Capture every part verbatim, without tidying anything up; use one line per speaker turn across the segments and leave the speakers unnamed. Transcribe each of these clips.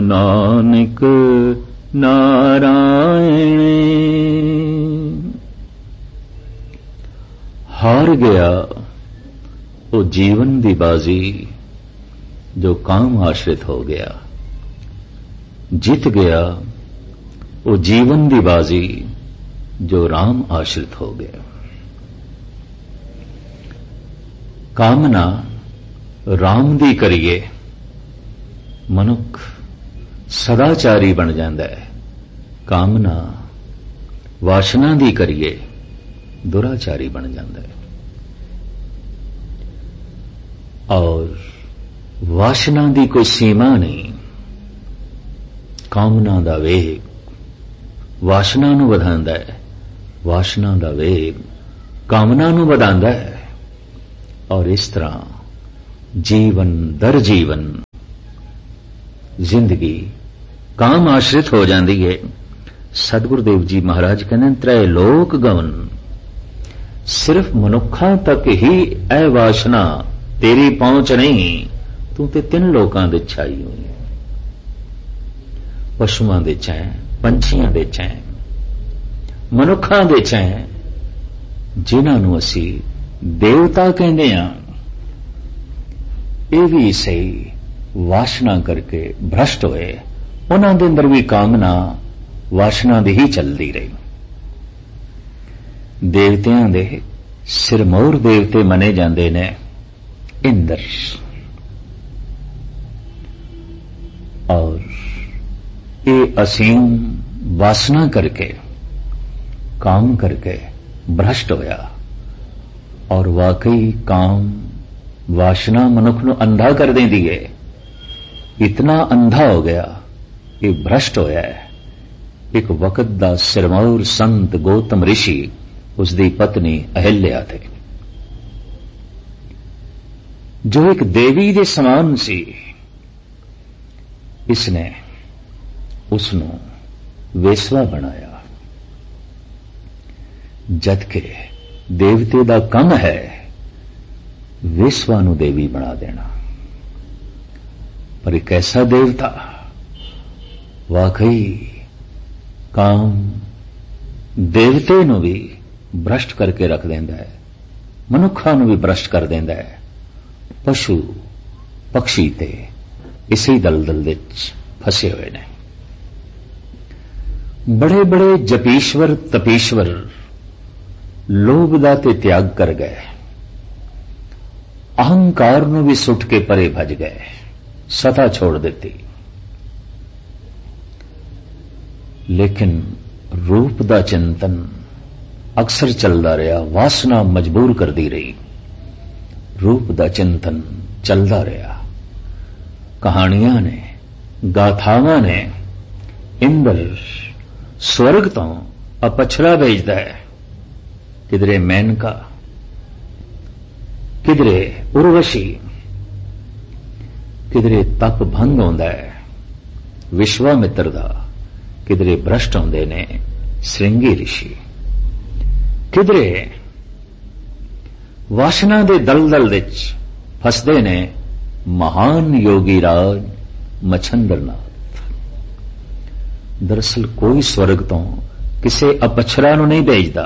ਨਾਨਕ ਨਾਰਾਇਣ। ਹਾਰ ਗਿਆ ਉਹ ਜੀਵਨ ਦੀ ਬਾਜ਼ੀ ਜੋ ਕਾਮ ਆਸ਼ਰਿਤ ਹੋ ਗਿਆ, ਜਿੱਤ ਗਿਆ ਉਹ ਜੀਵਨ ਦੀ ਬਾਜ਼ੀ ਜੋ ਰਾਮ ਆਸ਼ਰਿਤ ਹੋ ਗਿਆ। ਕਾਮਨਾ ਰਾਮ ਦੀ ਕਰੀਏ ਮਨੁੱਖ ਸਦਾਚਾਰੀ ਬਣ ਜਾਂਦਾ ਹੈ, ਕਾਮਨਾ ਵਾਸ਼ਨਾ ਦੀ ਕਰੀਏ ਦੁਰਾਚਾਰੀ ਬਣ ਜਾਂਦਾ ਹੈ। ਔਰ ਵਾਸ਼ਨਾ ਦੀ ਕੋਈ ਸੀਮਾ ਨਹੀਂ, ਕਾਮਨਾ ਦਾ ਵੇਗ ਵਾਸ਼ਨਾ ਨੂੰ ਵਧਾਉਂਦਾ ਹੈ, ਵਾਸ਼ਨਾ ਦਾ ਵੇਗ ਕਾਮਨਾ ਨੂੰ ਵਧਾਉਂਦਾ ਹੈ। ਔਰ ਇਸ ਤਰ੍ਹਾਂ ਜੀਵਨ ਦਰ ਜੀਵਨ ਜ਼ਿੰਦਗੀ ਕਾਮ ਆਸ਼ਰਿਤ ਹੋ ਜਾਂਦੀ ਹੈ। ਸਤਿਗੁਰੂ ਦੇਵ ਜੀ ਮਹਾਰਾਜ ਕਹਿੰਦੇ ਤ੍ਰੈ ਲੋਕ ਗਵਨ, ਸਿਰਫ ਮਨੁੱਖਾਂ ਤੱਕ ਹੀ ਇਹ ਵਾਸ਼ਨਾ ਤੇਰੀ ਪਹੁੰਚ ਨਹੀਂ, ਤੂੰ ਤੇ ਤਿੰਨ ਲੋਕਾਂ ਦੇ ਛਾਈ ਹੋਈ, ਪਸ਼ੂਆਂ ਦੇ ਚੈਨ, ਪੰਛੀਆਂ ਦੇ ਚੈਨ, ਮਨੁੱਖਾਂ ਦੇ ਚੈਨ, ਜਿਨ੍ਹਾਂ ਨੂੰ ਅਸੀਂ ਦੇਵਤਾ ਕਹਿੰਦੇ ਹਾਂ। ਇਹ ਵੀ ਸਹੀ ਵਾਸ਼ਨਾ ਕਰਕੇ ਭ੍ਰਸ਼ਟ ਹੋਏ, ਉਹਨਾਂ ਦੇ ਅੰਦਰ ਵੀ ਕਾਮਨਾ ਵਾਸ਼ਨਾ ਦੀ ਹੀ ਚੱਲਦੀ ਰਹੀ। ਦੇਵਤਿਆਂ ਦੇ ਸਿਰਮੌਰ ਦੇਵਤੇ ਮੰਨੇ ਜਾਂਦੇ ਨੇ ਇੰਦਰ, ਔਰ ਇਹ ਅਸੀਮ ਵਾਸਨਾ ਕਰਕੇ ਕਾਮ ਕਰਕੇ ਭ੍ਰਸ਼ਟ ਹੋਇਆ। ਔਰ ਵਾਕਈ ਕਾਮ ਵਾਸ਼ਨਾ ਮਨੁੱਖ ਨੂੰ ਅੰਧਾ ਕਰ ਦਿੰਦੀ ਹੈ, ਇਤਨਾ ਅੰਧਾ ਹੋ ਗਿਆ, ਇਹ ਭ੍ਰਸ਼ਟ ਹੋਇਆ ਹੈ। ਇੱਕ ਵਕਤ ਦਾ ਸਿਰਮੌਰ ਸੰਤ ਗੌਤਮ ਰਿਸ਼ੀ, ਉਸ ਦੀ ਪਤਨੀ ਅਹਿਲਿਆ ਥੇ, ਜੋ ਇੱਕ ਦੇਵੀ ਦੇ ਸਮਾਨ ਸੀ। ਇਸਨੇ ਉਸ ਨੂੰ ਵੇਸਵਾ ਬਣਾਇਆ, ਜਦਕਿ ਦੇਵਤੇ ਦਾ ਕੰਮ ਹੈ ਵੇਸਵਾ ਨੂੰ ਦੇਵੀ ਬਣਾ ਦੇਣਾ। ਪਰ ਇੱਕ ਐਸਾ ਦੇਵਤਾ ਵਾਕਈ ਕਾਮ ਦੇਵਤੇ ਨੂੰ ਵੀ ਭ੍ਰਸ਼ਟ ਕਰਕੇ ਰੱਖ ਦਿੰਦਾ ਹੈ, ਮਨੁੱਖਾਂ ਨੂੰ ਵੀ ਭ੍ਰਸ਼ਟ ਕਰ ਦਿੰਦਾ ਹੈ। ਪਸ਼ੂ ਪਕਸ਼ੀ ਤੇ ਇਸੇ ਦਲਦਲ ਵਿੱਚ ਫਸੇ ਹੋਏ ਨੇ। ਬੜੇ ਬੜੇ ਜਪੀਸ਼ਵਰ ਤਪੀਸ਼ਵਰ ਲੋਭ ਦਾ ਤੇ ਤਿਆਗ ਕਰ ਗਏ, ਅਹੰਕਾਰ ਨੂੰ ਵੀ ਸੁੱਟ ਕੇ ਪਰੇ ਭੱਜ ਗਏ, ਸਤਾ ਛੋੜ ਦਿੱਤੀ। ਲੇਕਿਨ ਰੂਪ ਦਾ ਚਿੰਤਨ ਅਕਸਰ ਚੱਲਦਾ ਰਿਹਾ, ਵਾਸਨਾ ਮਜਬੂਰ ਕਰਦੀ ਰਹੀ, ਰੂਪ ਦਾ ਚਿੰਤਨ ਚੱਲਦਾ ਰਿਹਾ। ਕਹਾਣੀਆਂ ਨੇ, ਗਾਥਾਵਾਂ ਨੇ, ਇੰਦਰ ਸਵਰਗ ਤੋਂ ਅਪਛਰਾ ਭੇਜਦਾ ਹੈ, ਕਿਧਰੇ ਮੈਨਕਾ, ਕਿਧਰੇ ਉਰਵਸ਼ੀ, ਕਿਧਰੇ ਤਪ ਭੰਗ ਹੁੰਦਾ ਹੈ ਵਿਸ਼ਵਾਮਿੱਤਰ ਦਾ, ਕਿਧਰੇ ਭ੍ਰਸ਼ਟ ਹੁੰਦੇ ਨੇ ਸ੍ਰਿੰਗੀ ਰਿਸ਼ੀ, ਕਿਧਰੇ ਵਾਸ਼ਨਾ ਦੇ ਦਲਦਲ ਵਿੱਚ ਫਸਦੇ ਨੇ ਮਹਾਨ ਯੋਗੀ ਰਾਜ ਮਛੰਦਰਨਾਥ। ਦਰਅਸਲ ਕੋਈ ਸਵਰਗ ਤੋਂ ਕਿਸੇ ਅਪਛਰਾ ਨੂੰ ਨਹੀਂ ਭੇਜਦਾ,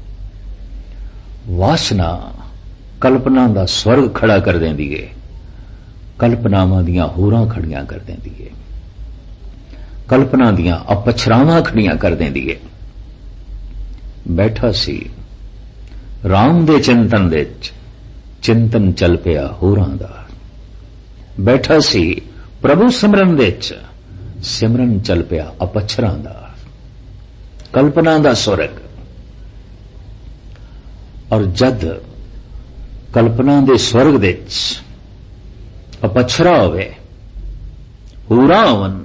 ਵਾਸ਼ਨਾ ਕਲਪਨਾ ਦਾ ਸਵਰਗ ਖੜਾ ਕਰ ਦਿੰਦੀ ਏ, ਕਲਪਨਾਵਾਂ ਦੀਆਂ ਹੋਰਾਂ ਖੜੀਆਂ ਕਰ ਦਿੰਦੀ ਏ, ਕਲਪਨਾ ਦੀਆਂ ਅਪਛਰਾਵਾਂ ਖੜੀਆਂ ਕਰ ਦਿੰਦੀ ਏ। ਬੈਠਾ ਸੀ ਰਾਮ ਦੇ ਚਿੰਤਨ ਵਿੱਚ, ਚਿੰਤਨ ਚੱਲ ਪਿਆ ਹੋਰਾਂ ਦਾ। ਬੈਠਾ ਸੀ ਪ੍ਰਭੂ ਸਿਮਰਨ ਵਿੱਚ, ਸਿਮਰਨ ਚੱਲ ਪਿਆ ਅਪਛਰਾਂ ਦਾ, ਕਲਪਨਾ ਦਾ ਸਵਰਗ। ਔਰ ਜਦ ਕਲਪਨਾ ਦੇ ਸਵਰਗ ਵਿੱਚ ਅਪਛਰਾ ਹੋਵੇ, ਹੋਰਾਂ ਹੋਵਨ,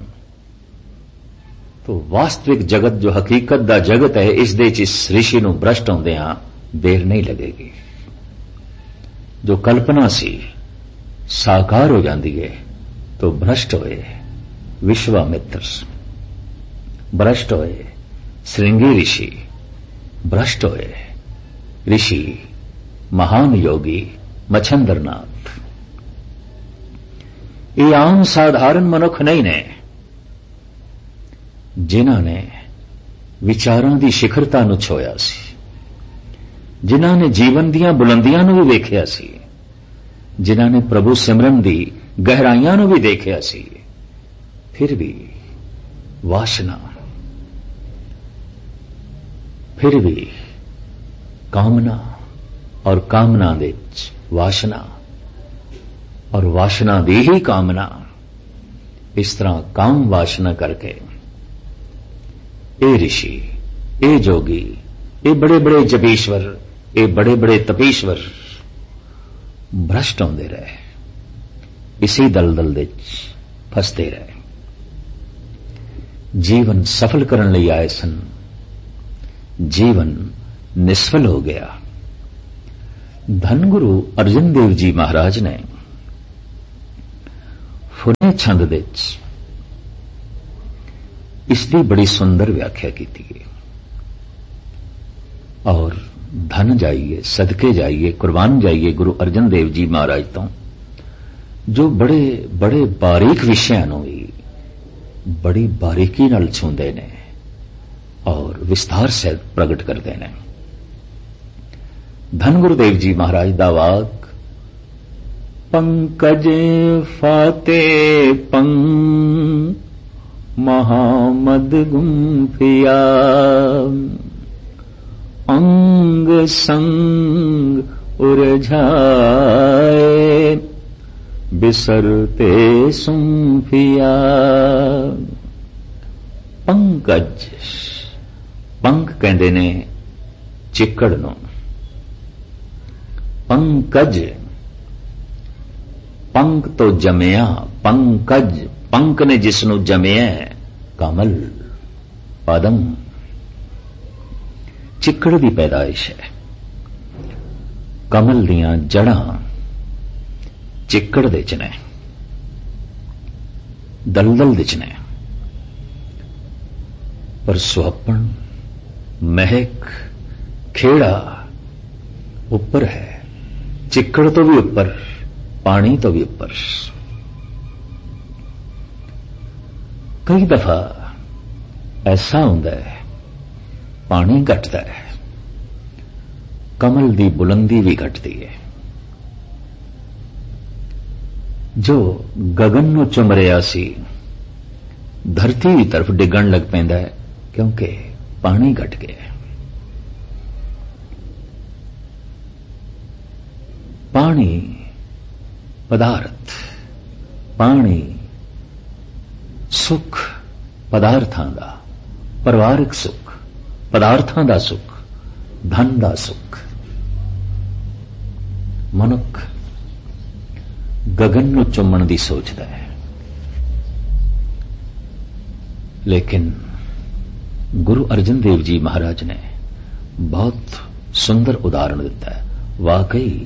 ਤੋ ਵਾਸਤਵਿਕ ਜਗਤ ਜੋ ਹਕੀਕਤ ਦਾ ਜਗਤ ਹੈ, ਇਸ ਦੇ ਚ ਇਸ ਰਿਸ਼ੀ ਨੂੰ ਭ੍ਰਸ਼ਟ ਹੁੰਦਿਆਂ ਦੇਰ ਨਹੀਂ ਲੱਗੇਗੀ। ਜੋ ਕਲਪਨਾ ਸੀ ਸਾਕਾਰ ਹੋ ਜਾਂਦੀ ਹੈ, ਤੋ ਭ੍ਰਸ਼ਟ ਹੋਏ ਵਿਸ਼ਵਾਮਿੱਤਰ, ਭ੍ਰਸ਼ਟ ਹੋਏ ਸ੍ਰਿੰਗੀ ਰਿਸ਼ੀ, ਭ੍ਰਸ਼ਟ ਹੋਏ ਰਿਸ਼ੀ ਮਹਾਨ ਯੋਗੀ ਮਛੰਦਰਨਾਥ। ਇਹ ਆਮ ਸਾਧਾਰਨ ਮਨੁੱਖ ਨਹੀਂ ਨੇ, ਜਿਨ੍ਹਾਂ ਨੇ ਵਿਚਾਰਾਂ ਦੀ ਸਿਖਰਤਾ ਨੂੰ ਛੋਇਆ ਸੀ, ਜਿਨ੍ਹਾਂ ਨੇ ਜੀਵਨ ਦੀਆਂ ਬੁਲੰਦੀਆਂ ਨੂੰ ਵੀ ਵੇਖਿਆ ਸੀ, ਜਿਨ੍ਹਾਂ ਨੇ ਪ੍ਰਭੂ ਸਿਮਰਨ ਦੀ ਗਹਿਰਾਈਆਂ ਨੂੰ ਵੀ ਦੇਖਿਆ ਸੀ, ਫਿਰ ਵੀ ਵਾਸ਼ਨਾ, ਫਿਰ ਵੀ ਕਾਮਨਾ ਔਰ ਕਾਮਨਾ ਦੇ ਵਿੱਚ ਵਾਸ਼ਨਾ ਔਰ ਵਾਸ਼ਨਾ ਦੀ ਹੀ ਕਾਮਨਾ, ਇਸ ਤਰ੍ਹਾਂ ਕਾਮ ਵਾਸ਼ਨਾ ਕਰਕੇ ਇਹ ਰਿਸ਼ੀ, ਇਹ ਜੋਗੀ, ਇਹ ਬੜੇ ਬੜੇ ਜਪੀਸ਼ਵਰ, ਇਹ ਬੜੇ ਬੜੇ ਤਪੀਸ਼ਵਰ ਭ੍ਰਸ਼ਟ ਹੁੰਦੇ ਰਹੇ, ਇਸੇ ਦਲਦਲ ਦੇ ਵਿੱਚ ਫਸਦੇ ਰਹੇ। ਜੀਵਨ ਸਫਲ ਕਰਨ ਲਈ ਆਏ ਸਨ, ਜੀਵਨ ਨਿਸਫਲ ਹੋ ਗਿਆ। ਧੰਨ ਗੁਰੂ ਅਰਜਨ ਦੇਵ ਜੀ ਮਹਾਰਾਜ ਨੇ ਫੁਰਨੇ ਛੰਦ ਦੇ ਵਿੱਚ ਇਸ ਦੀ ਬੜੀ ਸੁੰਦਰ ਵਿਆਖਿਆ ਕੀਤੀ ਹੈ। ਔਰ ਧਨ ਜਾਈਏ, ਸਦਕੇ ਜਾਈਏ, ਕੁਰਬਾਨ ਜਾਈਏ ਗੁਰੂ ਅਰਜਨ ਦੇਵ ਜੀ ਮਹਾਰਾਜ ਤੋਂ, ਜੋ ਬੜੇ ਬੜੇ ਬਾਰੀਕ ਵਿਸ਼ਿਆਂ ਨੂੰ ਵੀ ਬੜੀ ਬਾਰੀਕੀ ਨਾਲ ਛੂੰਹਦੇ ਨੇ ਔਰ ਵਿਸਥਾਰ ਸਹਿਤ ਪ੍ਰਗਟ ਕਰਦੇ ਨੇ। ਧੰਨ ਗੁਰੂਦੇਵ ਜੀ ਮਹਾਰਾਜ ਦਾ ਵਾਕ, ਪੰਕਜ ਫਾਤੇ ਪੰਗ ਮਹਾਮਦ ਗੁੰਫਿਆ, ਅੰਗ ਸੰਗ ਉਰਝਾਏ ਬਿਸਰਤੇ ਸੁੰਫਿਆ। ਪੰਕਜ, ਪੰਕ ਕਹਿੰਦੇ ਨੇ ਚਿੱਕੜ ਨੂੰ, ਪੰਕਜ ਪੰਕ ਤੋਂ ਜਮਿਆ, ਪੰਕਜ ਪੰਕ ਨੇ ਜਿਸ ਨੂੰ ਜਮਿਆ, ਕਮਲ ਪਦਮ ਚਿੱਕੜ ਦੀ ਪੈਦਾਇਸ਼ ਹੈ। ਕਮਲ ਦੀਆਂ ਜੜਾਂ ਚਿੱਕੜ ਦੇ ਚ ਨੇ, ਦਲਦਲ ਦੇ ਚ ਨੇ, ਪਰ ਸੁਹੱਪਣ, ਮਹਿਕ, ਖੇੜਾ ਉੱਪਰ ਹੈ, ਚਿੱਕੜ ਤੋਂ ਵੀ ਉੱਪਰ, ਪਾਣੀ ਤੋਂ ਵੀ ਉੱਪਰ। ਕਈ ਦਫਾ ਐਸਾ ਹੁੰਦਾ ਹੈ ਪਾਣੀ ਘਟਦਾ ਹੈ, ਕਮਲ ਦੀ ਬੁਲੰਦੀ ਵੀ ਘਟਦੀ ਹੈ। ਜੋ ਗगन ਨੂੰ ਚੁੰਮ ਰਿਹਾ ਸੀ, ਧਰਤੀ ਦੀ ਤਰਫ ਡਿੱਗਣ ਲੱਗ ਪੈਂਦਾ ਹੈ, ਕਿਉਂਕਿ ਪਾਣੀ ਘਟ ਗਿਆ। ਪਾਣੀ ਪਦਾਰਥ, ਪਾਣੀ ਸੁਖ ਪਦਾਰਥਾਂ ਦਾ, ਪਰਿਵਾਰਕ ਸੁਖ, ਪਦਾਰਥਾਂ ਦਾ ਸੁਖ, ਧਨ ਦਾ ਸੁਖ। ਮਨੁੱਖ ਗगन ਨੂੰ ਚੁੰਮਣ ਦੀ ਸੋਚਦਾ ਹੈ, ਲੇਕਿਨ ਗੁਰੂ ਅਰਜਨ ਦੇਵ ਜੀ ਮਹਾਰਾਜ ਨੇ ਬਹੁਤ ਸੁੰਦਰ ਉਦਾਹਰਣ ਦਿੱਤਾ ਹੈ। ਵਾਕਈ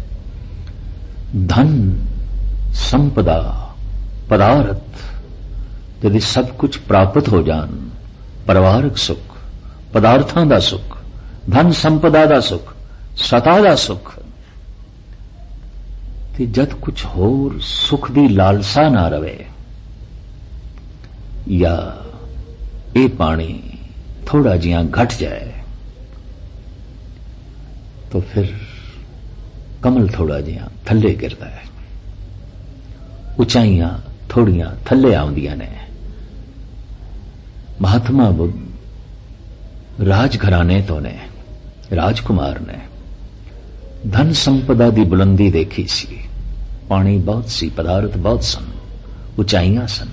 ਧਨ, ਸੰਪਦਾ, ਪਦਾਰਥ ਜਦ ਸਭ ਕੁਝ ਪ੍ਰਾਪਤ ਹੋ ਜਾਣ, ਪਰਿਵਾਰਕ ਸੁਖ, ਪਦਾਰਥਾਂ ਦਾ ਸੁਖ, ਧਨ ਸੰਪਦਾ ਦਾ ਸੁਖ, ਸਤਾ ਦਾ ਸੁਖ, ਤੇ ਜਦ ਕੁਝ ਹੋਰ ਸੁਖ ਦੀ ਲਾਲਸਾ ਨਾ ਰਵੇ, ਜਾਂ ਇਹ ਪਾਣੀ ਥੋੜਾ ਜਿਹਾ ਘਟ ਜਾਏ, तो फिर कमल थोड़ा जिहा थले गिरदा है, उचाइयां थोड़ियां थले आउंदियां ने। महात्मा बुद्ध राजघराने तो ने, राजकुमार ने धन संपदा दी बुलंदी देखी सी, पानी बहुत सी, पदार्थ बहुत सन, उचाइयां सन।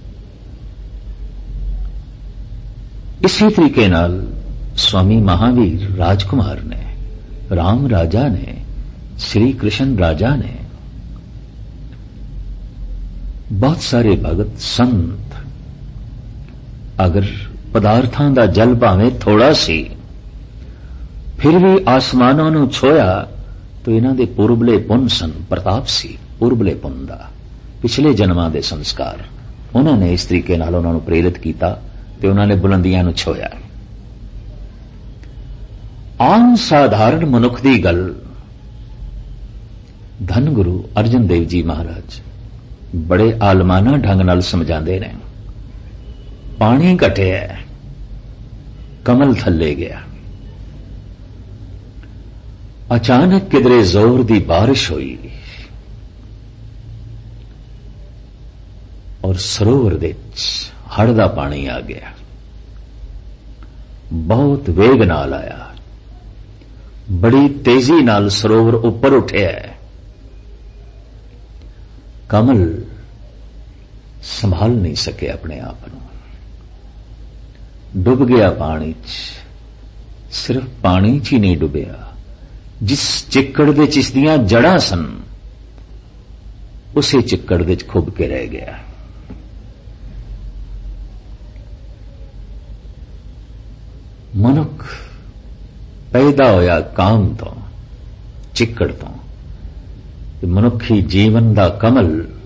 इसी तरीके नाल स्वामी महावीर राजकुमार ने, राम राजा ने, श्री कृष्ण राजा ने, बहुत सारे भगत संत अगर पदार्थां दा जल भावें थोड़ा सी फिर भी आसमानां नूं छोया तो इन्हां दे पुरबले पुन सन, प्रताप सी पुरबले पुन दा, पिछले जन्मां दे संस्कार उन्होंने इस तरीके नाल उन्हां नूं प्रेरित कीता ते उन्हां ने बुलंदियां नूं छोया। आम साधारण मनुख दी गल धन गुरु अर्जन देव जी महाराज बड़े आलमाना ढंग नाल समझाते हैं। पानी घटिया, कमल थले गया। अचानक किधरे जोर दी बारिश हुई और सरोवर दे हड़ दा पानी आ गया। बहुत वेग नाल आया, बड़ी तेजी नाल सरोवर उपर उठिया। कमल संभाल नहीं सके अपने आप को, डुब गया पानी च। सिर्फ पानी च ही नहीं डुबिया, जिस चिक्कड़ दे च इसदियां जड़ां सन उसे चिक्कड़ दे च खुब के रह गया। मनुख पैदा होया काम तो, चिक्कड़ तो, मनुखी जीवन दा कमल